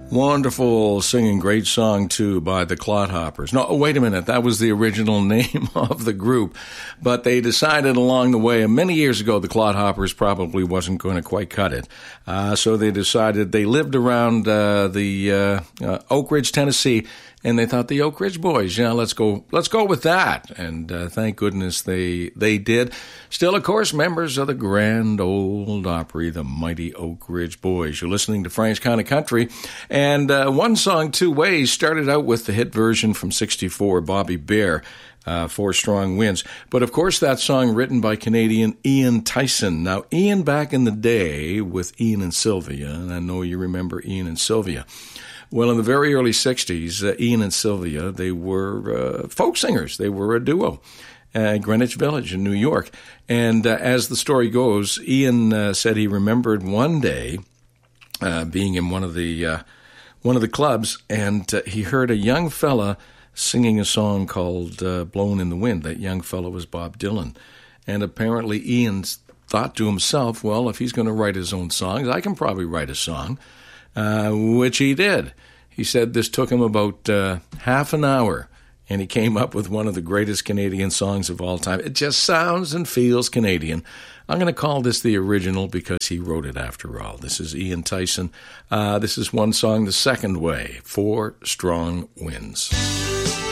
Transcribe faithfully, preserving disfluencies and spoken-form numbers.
Wonderful singing, great song too by the Clodhoppers. No, oh, wait a minute, that was the original name of the group, but they decided along the way, many years ago, the Clodhoppers probably wasn't going to quite cut it. Uh, so they decided, they lived around uh, the uh, uh, Oak Ridge, Tennessee, and they thought the Oak Ridge Boys, yeah, let's go, let's go with that. And uh, thank goodness they they did. Still, of course, members of the Grand Ole Opry, the mighty Oak Ridge Boys. You're listening to Frank's Kind of Country. And uh, One Song, Two Ways started out with the hit version from sixty-four, Bobby Bare, uh, Four Strong Winds. But, of course, that song written by Canadian Ian Tyson. Now, Ian back in the day with Ian and Sylvia, and I know you remember Ian and Sylvia. Well, in the very early sixties, uh, Ian and Sylvia, they were uh, folk singers. They were a duo at Greenwich Village in New York. And uh, as the story goes, Ian uh, said he remembered one day uh, being in one of the uh, one of the clubs, and uh, he heard a young fella singing a song called uh, Blowin' in the Wind. That young fella was Bob Dylan. And apparently Ian thought to himself, well, if he's going to write his own songs, I can probably write a song. Uh, which he did. He said this took him about uh, half an hour, and he came up with one of the greatest Canadian songs of all time. It just sounds and feels Canadian. I'm going to call this the original because he wrote it after all. This is Ian Tyson. Uh, this is One Song the Second Way, Four Strong Winds.